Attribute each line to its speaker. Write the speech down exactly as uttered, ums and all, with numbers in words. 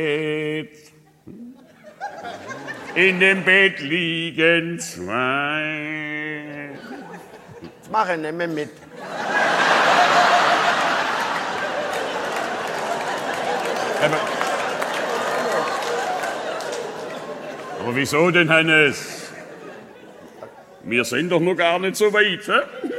Speaker 1: In dem Bett liegen zwei.
Speaker 2: Jetzt mach ich nicht mehr mit.
Speaker 1: Aber, aber wieso denn, Hannes? Wir sind doch noch gar nicht so weit, hä?